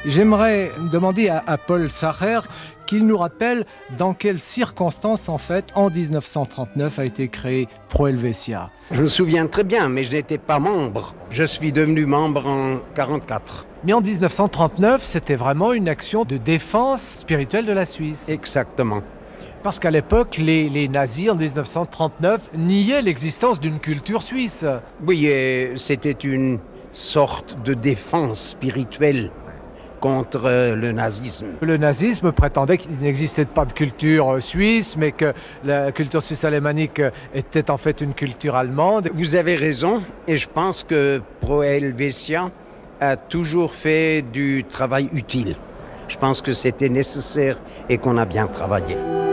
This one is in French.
J'aimerais demander à Paul Sacher qu'il nous rappelle dans quelles circonstances, en fait, en 1939 a été créé Pro Helvetia. Je me souviens très bien, mais je n'étais pas membre. Je suis devenu membre en 1944. Mais en 1939, c'était vraiment une action de défense spirituelle de la Suisse. Exactement. Parce qu'à l'époque, les nazis, en 1939, niaient l'existence d'une culture suisse. Oui, c'était une sorte de défense spirituelle contre le nazisme. Le nazisme prétendait qu'il n'existait pas de culture suisse, mais que la culture suisse alémanique était en fait une culture allemande. Vous avez raison, et je pense que Pro Helvetia a toujours fait du travail utile. Je pense que c'était nécessaire et qu'on a bien travaillé.